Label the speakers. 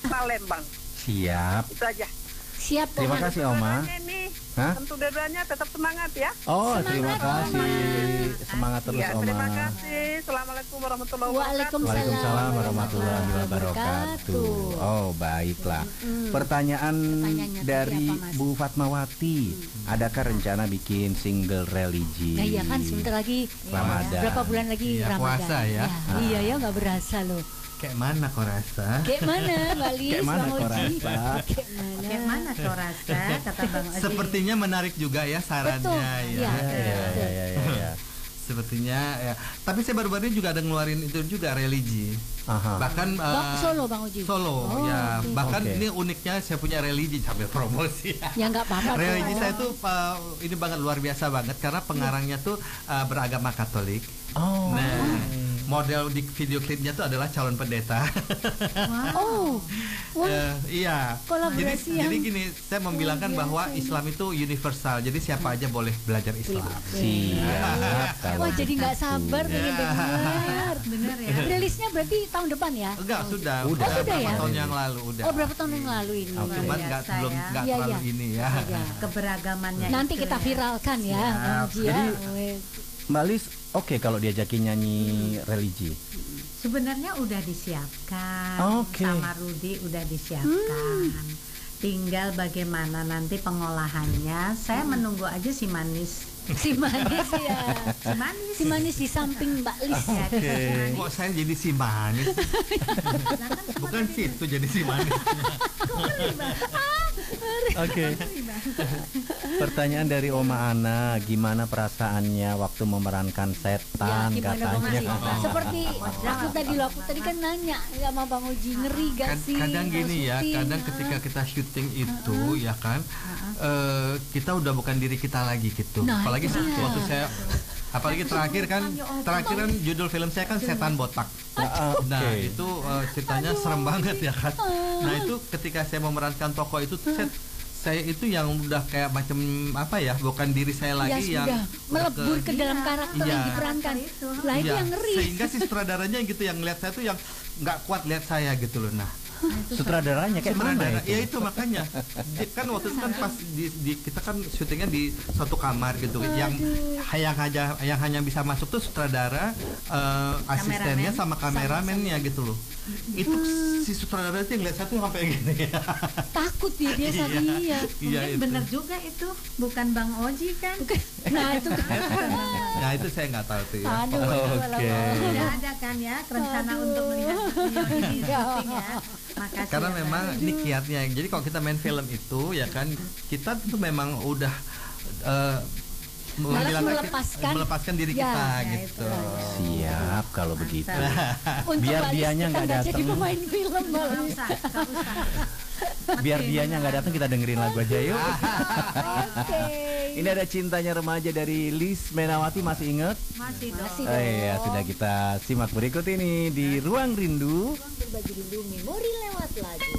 Speaker 1: Palembang.
Speaker 2: Siap.
Speaker 1: Itu aja.
Speaker 3: Siap,
Speaker 2: Terima
Speaker 3: Oma.
Speaker 2: kasih Oma. Hah?
Speaker 1: Tentu dua-duanya tetap semangat ya.
Speaker 2: Oh,
Speaker 3: Semangat,
Speaker 2: terima kasih.
Speaker 3: Oma.
Speaker 2: Semangat terus
Speaker 1: Ya,
Speaker 2: Oma.
Speaker 1: terima kasih. Assalamualaikum warahmatullahi wabarakatuh.
Speaker 2: Waalaikumsalam warahmatullahi wabarakatuh. Oh, baiklah. Pertanyaan
Speaker 3: Pertanyaannya tadi
Speaker 2: dari
Speaker 3: apa, Mas?
Speaker 2: Bu Fatmawati. Adakah rencana bikin single religi?
Speaker 3: Nah, iya kan sebentar lagi
Speaker 2: Ramadan.
Speaker 3: berapa bulan lagi
Speaker 4: Iya,
Speaker 3: Ramadan.
Speaker 4: puasa ya.
Speaker 3: Iya ya, nggak berasa loh.
Speaker 4: Kayak mana kau rasa?
Speaker 3: Kayak mana, Mbak Lis?
Speaker 2: Kayak mana
Speaker 3: Bang
Speaker 2: kau
Speaker 3: Oji?
Speaker 2: rasa?
Speaker 3: Kayak mana?
Speaker 5: Bagaimana kau rasa, kata Bang Oji.
Speaker 4: Sepertinya menarik juga ya sarannya
Speaker 3: Betul,
Speaker 4: ya.
Speaker 3: iya.
Speaker 2: Ya.
Speaker 4: Sepertinya ya. Tapi saya baru-baru ini juga ada ngeluarin itu juga religi.
Speaker 2: Aha.
Speaker 4: Bahkan
Speaker 3: Solo, Bang Oji.
Speaker 4: Solo
Speaker 3: Oh,
Speaker 4: ya.
Speaker 3: oke.
Speaker 4: Bahkan
Speaker 2: Oke.
Speaker 4: ini uniknya saya punya religi sambil promosi.
Speaker 3: Ya nggak apa-apa.
Speaker 4: Religi
Speaker 3: kok.
Speaker 4: saya tuh ini banget luar biasa banget karena pengarangnya tuh beragama Katolik.
Speaker 2: Oh.
Speaker 4: Nah, model di video klipnya tuh adalah calon pendeta.
Speaker 3: Oh, wah,
Speaker 4: Iya.
Speaker 3: Kolaborasi
Speaker 4: Jadi
Speaker 3: yang
Speaker 4: gini, saya membilangkan
Speaker 3: luar
Speaker 4: bahwa
Speaker 3: biasa ini.
Speaker 4: Islam itu universal. Jadi siapa aja boleh belajar Islam.
Speaker 2: Siap. kalau
Speaker 3: wah jadi nggak
Speaker 2: begitu.
Speaker 3: sabar pengen dengar.
Speaker 5: Bener ya.
Speaker 3: Rilisnya berarti tahun depan ya?
Speaker 4: Enggak, sudah.
Speaker 2: Udah.
Speaker 3: Oh, sudah
Speaker 4: berapa
Speaker 3: ya?
Speaker 4: tahun yang lalu udah.
Speaker 3: Oh, berapa tahun yang lalu ini?
Speaker 2: Oke.
Speaker 4: Cuman
Speaker 5: Luar
Speaker 4: nggak
Speaker 5: biasa
Speaker 4: belum
Speaker 5: ya.
Speaker 4: nggak
Speaker 3: Iya,
Speaker 4: terlalu
Speaker 3: iya.
Speaker 4: ini ya.
Speaker 3: Ya.
Speaker 5: Keberagamannya
Speaker 3: Nanti
Speaker 5: itu
Speaker 3: kita
Speaker 5: ya.
Speaker 3: viralkan ya, Bang Oji ya.
Speaker 4: Jadi-
Speaker 3: Wes.
Speaker 2: Mbak Lis, oke kalau diajakin nyanyi religi.
Speaker 5: Sebenarnya udah disiapkan.
Speaker 2: Oke.
Speaker 5: Sama Rudi udah disiapkan. Tinggal bagaimana nanti pengolahannya. Saya menunggu aja si manis.
Speaker 3: Si manis ya.
Speaker 5: Si manis.
Speaker 3: Si manis di samping Mbak Lis ya.
Speaker 4: Kok saya jadi si manis?
Speaker 5: Nah, kan
Speaker 4: Bukan situ jadi si manis.
Speaker 2: Oke. Pertanyaan dari Oma Ana, gimana perasaannya waktu memerankan
Speaker 3: Ya,
Speaker 2: setan
Speaker 3: gimana Bang
Speaker 2: katanya?
Speaker 3: Oji? Seperti aku tadi kan nanya sama Bang Oji, ngeri gak sih?
Speaker 4: Kadang
Speaker 3: kalau
Speaker 4: gini ya,
Speaker 3: syuting?
Speaker 4: kadang ketika kita syuting itu ya kan, kita udah bukan diri kita lagi gitu.
Speaker 3: Nah,
Speaker 4: Apalagi
Speaker 3: itu dia.
Speaker 4: waktu saya, apalagi terakhir kan judul film saya kan Setan Botak. Nah
Speaker 2: Oke.
Speaker 4: itu ceritanya serem banget ya kan. Nah itu ketika saya memerankan tokoh itu saya itu yang udah kayak macam apa ya, bukan diri saya
Speaker 3: Ya
Speaker 4: lagi yang
Speaker 3: sudah melebur ke dalam karakter
Speaker 4: Iya.
Speaker 3: yang diperankan.
Speaker 5: Itu.
Speaker 3: Lah itu
Speaker 4: Iya,
Speaker 3: yang ngeri.
Speaker 4: sehingga si sutradaranya gitu yang ngeliat saya tuh yang nggak kuat lihat saya gitu loh. Nah
Speaker 2: Sutradaranya kayak mana
Speaker 4: sutradara,
Speaker 2: itu?
Speaker 4: ya itu makanya kan waktu itu kan pas kita kan syutingnya di suatu kamar gitu yang hanya bisa masuk tuh sutradara, asistennya sama kameramennya gitu loh. Itu si sutradara itu yang lihat saya tuh sampai gini.
Speaker 3: Takut dia sama
Speaker 4: Iya.
Speaker 3: iya.
Speaker 4: Iya
Speaker 5: Mungkin
Speaker 4: itu.
Speaker 5: bener juga itu. Bukan Bang Oji kan.
Speaker 3: Nah itu kan.
Speaker 4: Nah itu saya nggak tahu tuh ya.
Speaker 3: Aduh.
Speaker 2: Oke.
Speaker 5: Tidak ada kan ya rencana untuk melihat video ini syuting ya. Makasih
Speaker 4: Karena
Speaker 5: ya,
Speaker 4: memang
Speaker 5: Bang.
Speaker 4: ini kiatnya. Jadi kalau kita main film itu ya kan kita tuh memang udah melepaskan diri
Speaker 3: Ya,
Speaker 4: kita
Speaker 5: ya,
Speaker 4: gitu.
Speaker 2: Siap kalau begitu.
Speaker 3: Untuk
Speaker 2: Biar
Speaker 3: Mbak Lis,
Speaker 2: dianya
Speaker 3: kita
Speaker 2: nggak
Speaker 3: jadi
Speaker 2: datang.
Speaker 3: pemain film Mbak
Speaker 5: Nggak
Speaker 3: Lis.
Speaker 5: usah, nggak usah.
Speaker 2: Biar dianya nggak datang, kita dengerin lagu aja yuk.
Speaker 3: Oke.
Speaker 2: Ini ada Cintanya Remaja dari Lis Menawati, masih ingat?
Speaker 5: Masih dong.
Speaker 3: Masih
Speaker 2: Oh iya, sudah kita simak berikut ini di Ruang Rindu.
Speaker 3: Berbagi rindu memori lewat lagu.